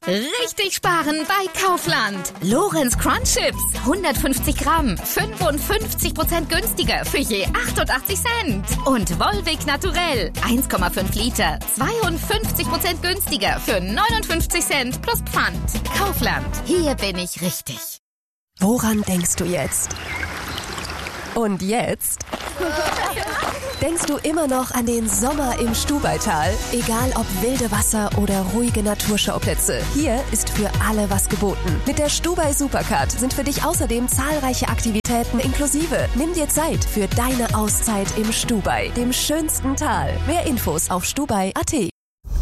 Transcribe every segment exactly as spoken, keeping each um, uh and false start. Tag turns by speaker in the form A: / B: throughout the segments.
A: Richtig sparen bei Kaufland. Lorenz Crunch Chips, hundertfünfzig Gramm, fünfundfünfzig Prozent günstiger für je achtundachtzig Cent. Und Volvic Naturell, eins Komma fünf Liter, zweiundfünfzig Prozent günstiger für neunundfünfzig Cent plus Pfand. Kaufland, hier bin ich richtig.
B: Woran denkst du jetzt? Und jetzt? Denkst du immer noch an den Sommer im Stubaital? Egal ob wilde Wasser oder ruhige Naturschauplätze, hier ist für alle was geboten. Mit der Stubai Supercard sind für dich außerdem zahlreiche Aktivitäten inklusive. Nimm dir Zeit für deine Auszeit im Stubai, dem schönsten Tal. Mehr Infos auf stubai punkt at.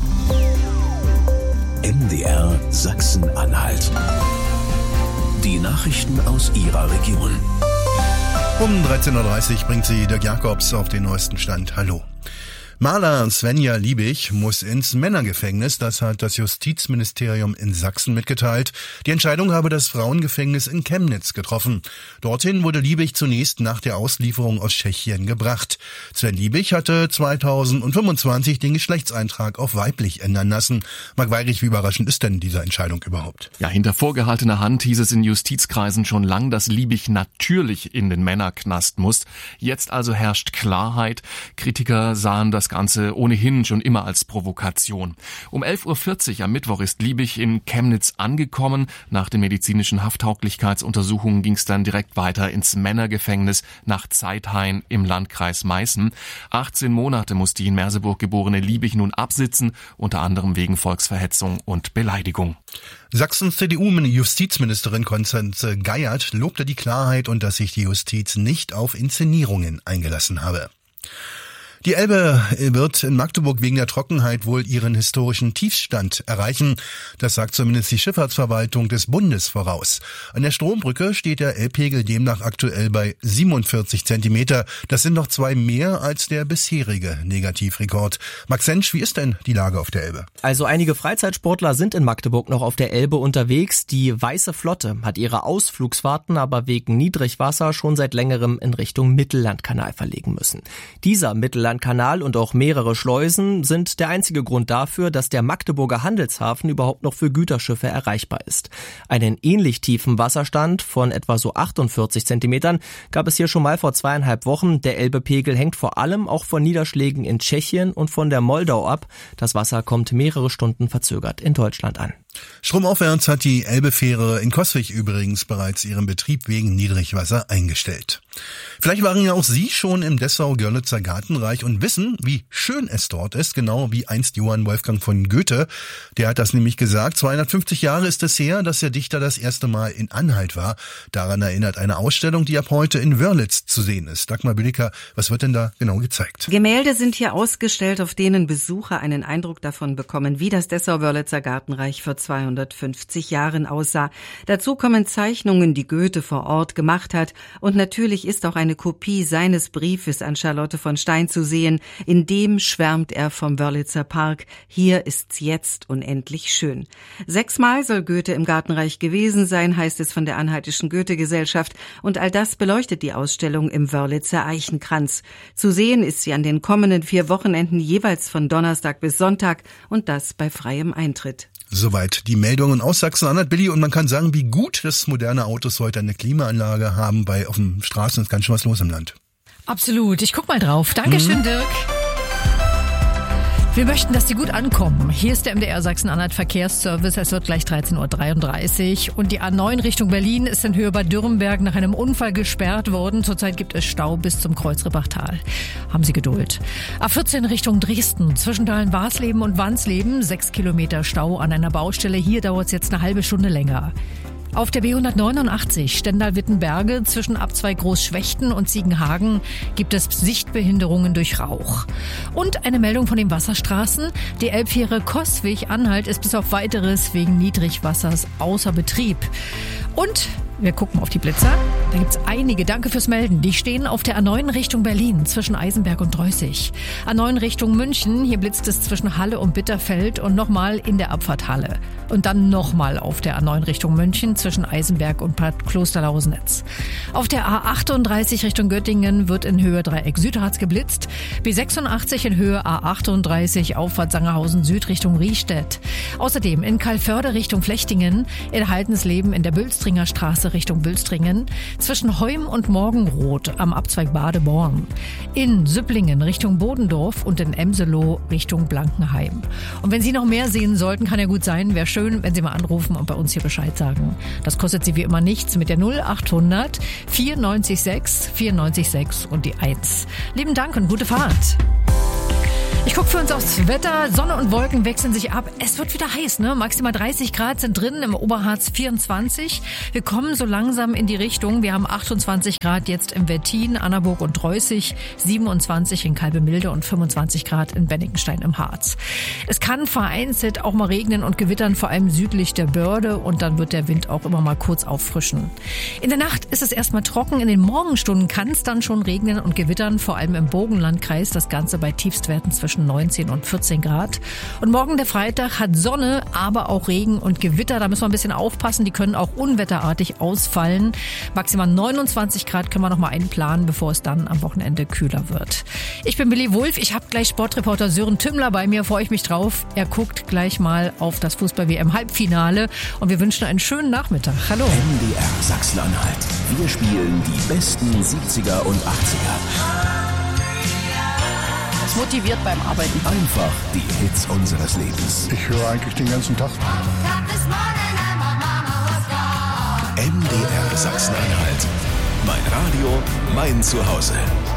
C: M D R Sachsen-Anhalt. Die Nachrichten aus Ihrer Region.
D: Um dreizehn Uhr dreißig bringt sie Dirk Jakobs auf den neuesten Stand. Hallo. Maler Svenja Liebig muss ins Männergefängnis, das hat das Justizministerium in Sachsen mitgeteilt. Die Entscheidung habe das Frauengefängnis in Chemnitz getroffen. Dorthin wurde Liebig zunächst nach der Auslieferung aus Tschechien gebracht. Sven Liebig hatte zweitausendfünfundzwanzig den Geschlechtseintrag auf weiblich ändern lassen. Marc Weirich, wie überraschend ist denn diese Entscheidung überhaupt?
E: Ja, hinter vorgehaltener Hand hieß es in Justizkreisen schon lang, dass Liebig natürlich in den Männerknast muss. Jetzt also herrscht Klarheit. Kritiker sahen das Ganze ohnehin schon immer als Provokation. Um elf Uhr vierzig am Mittwoch ist Liebig in Chemnitz angekommen. Nach den medizinischen Hafttauglichkeitsuntersuchungen ging es dann direkt weiter ins Männergefängnis nach Zeithain im Landkreis Meißen. achtzehn Monate muss die in Merseburg geborene Liebig nun absitzen, unter anderem wegen Volksverhetzung und Beleidigung.
D: Sachsens C D U-Justizministerin Constanze Geiert lobte die Klarheit und dass sich die Justiz nicht auf Inszenierungen eingelassen habe. Die Elbe wird in Magdeburg wegen der Trockenheit wohl ihren historischen Tiefstand erreichen. Das sagt zumindest die Schifffahrtsverwaltung des Bundes voraus. An der Strombrücke steht der Elbpegel demnach aktuell bei siebenundvierzig Zentimeter. Das sind noch zwei mehr als der bisherige Negativrekord. Max Sensch, wie ist denn die Lage auf der Elbe?
F: Also einige Freizeitsportler sind in Magdeburg noch auf der Elbe unterwegs. Die Weiße Flotte hat ihre Ausflugsfahrten aber wegen Niedrigwasser schon seit längerem in Richtung Mittellandkanal verlegen müssen. Dieser Mittellandkanal Kanal und auch mehrere Schleusen sind der einzige Grund dafür, dass der Magdeburger Handelshafen überhaupt noch für Güterschiffe erreichbar ist. Einen ähnlich tiefen Wasserstand von etwa so achtundvierzig Zentimetern gab es hier schon mal vor zweieinhalb Wochen. Der Elbepegel hängt vor allem auch von Niederschlägen in Tschechien und von der Moldau ab. Das Wasser kommt mehrere Stunden verzögert in Deutschland an.
D: Stromaufwärts hat die Elbefähre in Coswig übrigens bereits ihren Betrieb wegen Niedrigwasser eingestellt. Vielleicht waren ja auch Sie schon im Dessau-Görlitzer Gartenreich und wissen, wie schön es dort ist, genau wie einst Johann Wolfgang von Goethe. Der hat das nämlich gesagt. zweihundertfünfzig Jahre ist es her, dass der Dichter das erste Mal in Anhalt war. Daran erinnert eine Ausstellung, die ab heute in Wörlitz zu sehen ist. Dagmar Büdiker, was wird denn da genau gezeigt?
G: Gemälde sind hier ausgestellt, auf denen Besucher einen Eindruck davon bekommen, wie das Dessau-Wörlitzer Gartenreich vor zweihundertfünfzig Jahren aussah. Dazu kommen Zeichnungen, die Goethe vor Ort gemacht hat, und natürlich ist auch eine Kopie seines Briefes an Charlotte von Stein zu sehen. In dem schwärmt er vom Wörlitzer Park. Hier ist's jetzt unendlich schön. Sechsmal soll Goethe im Gartenreich gewesen sein, heißt es von der Anhaltischen Goethe-Gesellschaft. Und all das beleuchtet die Ausstellung im Wörlitzer Eichenkranz. Zu sehen ist sie an den kommenden vier Wochenenden jeweils von Donnerstag bis Sonntag, und das bei freiem Eintritt.
D: Soweit die Meldungen aus Sachsen-Anhalt, Billy. Und man kann sagen, wie gut, dass moderne Autos heute eine Klimaanlage haben. Bei auf den Straßen ist ganz schön was los im Land.
H: Absolut. Ich guck mal drauf. Dankeschön, mhm. Dirk. Wir möchten, dass die gut ankommen. Hier ist der M D R Sachsen-Anhalt Verkehrsservice. Es wird gleich dreizehn Uhr dreiunddreißig. Und die A neun Richtung Berlin ist in Höhe bei Dürrenberg nach einem Unfall gesperrt worden. Zurzeit gibt es Stau bis zum Kreuzribbachtal. Haben Sie Geduld. A vierzehn Richtung Dresden. Zwischen Dahlen-Warsleben und Wansleben. Sechs Kilometer Stau an einer Baustelle. Hier dauert es jetzt eine halbe Stunde länger. Auf der B hundertneunundachtzig Stendal-Wittenberge zwischen Abzweig Großschwechten und Ziegenhagen gibt es Sichtbehinderungen durch Rauch. Und eine Meldung von den Wasserstraßen. Die Elbfähre Coswig-Anhalt ist bis auf Weiteres wegen Niedrigwassers außer Betrieb. Und Wir gucken auf die Blitzer. Da gibt's einige. Danke fürs Melden. Die stehen auf der A neun Richtung Berlin zwischen Eisenberg und Dreußig. A neun Richtung München. Hier blitzt es zwischen Halle und Bitterfeld und nochmal in der Abfahrt Halle. Und dann nochmal auf der A neun Richtung München zwischen Eisenberg und Bad Klosterlausnitz. Auf der A achtunddreißig Richtung Göttingen wird in Höhe Dreieck Südharz geblitzt. B sechsundachtzig in Höhe A achtunddreißig Auffahrt Sangerhausen Süd Richtung Riestedt. Außerdem in Calvörde Richtung Flechtingen, in Haltensleben in der Bülstringer Straße Richtung Bülstringen, zwischen Heum und Morgenroth am Abzweig Badeborn, in Süpplingen Richtung Bodendorf und in Emseloh Richtung Blankenheim. Und wenn Sie noch mehr sehen sollten, kann ja gut sein, wäre schön, wenn Sie mal anrufen und bei uns hier Bescheid sagen. Das kostet Sie wie immer nichts mit der null achthundert vierundneunzig sechs vierundneunzig sechs und die eins. Lieben Dank und gute Fahrt. Ich gucke für uns aufs Wetter. Sonne und Wolken wechseln sich ab. Es wird wieder heiß, ne? Maximal dreißig Grad sind drin, im Oberharz vierundzwanzig. Wir kommen so langsam in die Richtung. Wir haben achtundzwanzig Grad jetzt im Wettin, Annaburg und Dreußig, siebenundzwanzig in Kalbemilde und fünfundzwanzig Grad in Benningenstein im Harz. Es kann vereinzelt auch mal regnen und gewittern, vor allem südlich der Börde, und dann wird der Wind auch immer mal kurz auffrischen. In der Nacht ist es erstmal trocken. In den Morgenstunden kann es dann schon regnen und gewittern, vor allem im Burgenlandkreis. Das Ganze bei Tiefstwerten zwischen neunzehn und vierzehn Grad. Und morgen der Freitag hat Sonne, aber auch Regen und Gewitter. Da müssen wir ein bisschen aufpassen. Die können auch unwetterartig ausfallen. Maximal neunundzwanzig Grad können wir noch mal einplanen, bevor es dann am Wochenende kühler wird. Ich bin Billy Wulff. Ich habe gleich Sportreporter Sören Tümmler bei mir. Freue ich mich drauf. Er guckt gleich mal auf das Fußball-W M-Halbfinale. Und wir wünschen einen schönen Nachmittag. Hallo.
C: M D R Sachsen-Anhalt. Wir spielen die besten siebziger und achtziger.
I: Motiviert beim Arbeiten.
C: Einfach die Hits unseres Lebens.
J: Ich höre eigentlich den ganzen Tag.
C: M D R Sachsen-Anhalt. Mein Radio, mein Zuhause.